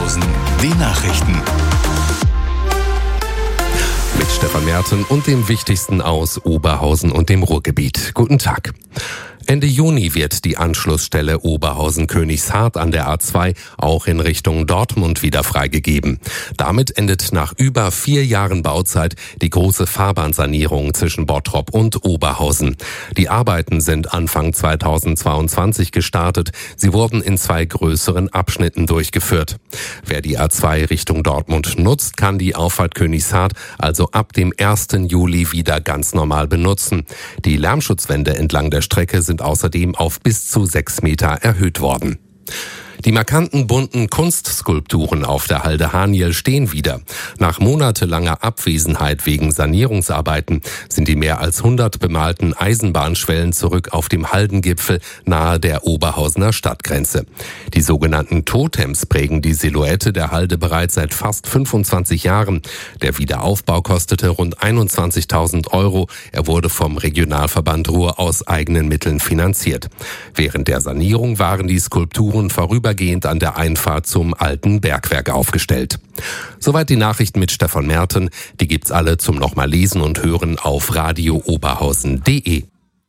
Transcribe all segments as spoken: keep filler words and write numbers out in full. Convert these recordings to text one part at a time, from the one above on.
Oberhausen, die Nachrichten. Mit Stefan Merten und dem Wichtigsten aus Oberhausen und dem Ruhrgebiet. Guten Tag. Ende Juni wird die Anschlussstelle Oberhausen-Königshardt an der A zwei auch in Richtung Dortmund wieder freigegeben. Damit endet nach über vier Jahren Bauzeit die große Fahrbahnsanierung zwischen Bottrop und Oberhausen. Die Arbeiten sind Anfang zweitausendzweiundzwanzig gestartet. Sie wurden in zwei größeren Abschnitten durchgeführt. Wer die A zwei Richtung Dortmund nutzt, kann die Auffahrt Königshardt also ab dem ersten Juli wieder ganz normal benutzen. Die Lärmschutzwände entlang der Strecke sind außerdem auf bis zu sechs Meter erhöht worden. Die markanten bunten Kunstskulpturen auf der Halde Haniel stehen wieder. Nach monatelanger Abwesenheit wegen Sanierungsarbeiten sind die mehr als hundert bemalten Eisenbahnschwellen zurück auf dem Haldengipfel nahe der Oberhausener Stadtgrenze. Die sogenannten Totems prägen die Silhouette der Halde bereits seit fast fünfundzwanzig Jahren. Der Wiederaufbau kostete rund einundzwanzigtausend Euro. Er wurde vom Regionalverband Ruhr aus eigenen Mitteln finanziert. Während der Sanierung waren die Skulpturen vorüber Vorübergehend an der Einfahrt zum alten Bergwerk aufgestellt. Soweit die Nachrichten mit Stefan Merten. Die gibt's alle zum nochmal lesen und hören auf radio oberhausen punkt de.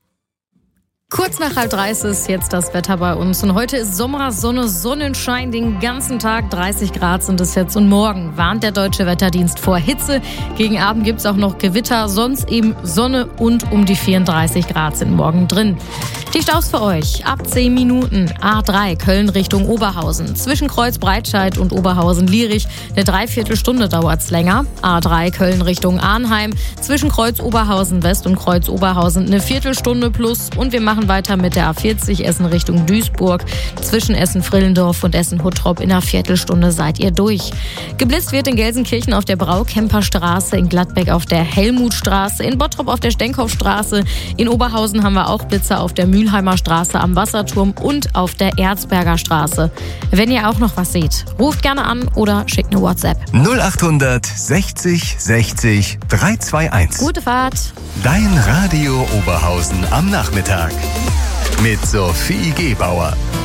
Kurz nach halb drei ist jetzt das Wetter bei uns. Und heute ist Sommer, Sonne, Sonnenschein den ganzen Tag. dreißig Grad sind es jetzt. Und morgen warnt der Deutsche Wetterdienst vor Hitze. Gegen Abend gibt's auch noch Gewitter. Sonst eben Sonne und um die vierunddreißig Grad sind morgen drin. Die Staus für euch. Ab zehn Minuten. A drei Köln Richtung Oberhausen. Zwischen Kreuz Breitscheid und Oberhausen-Lierich. Eine Dreiviertelstunde dauert's länger. A drei Köln Richtung Arnheim. Zwischen Kreuz Oberhausen West und Kreuz Oberhausen eine Viertelstunde plus. Und wir machen weiter mit der A vierzig Essen Richtung Duisburg. Zwischen Essen-Frillendorf und Essen-Huttrop in einer Viertelstunde seid ihr durch. Geblitzt wird in Gelsenkirchen auf der Braukemperstraße, in Gladbeck auf der Helmutstraße, in Bottrop auf der Stenkopfstraße. In Oberhausen haben wir auch Blitzer auf der Mülheimer Straße am Wasserturm und auf der Erzberger Straße. Wenn ihr auch noch was seht, ruft gerne an oder schickt eine WhatsApp. null achthundert sechzig sechzig dreihundertzweiundzwanzig. Gute Fahrt. Dein Radio Oberhausen am Nachmittag. Mit Sophie Gebauer.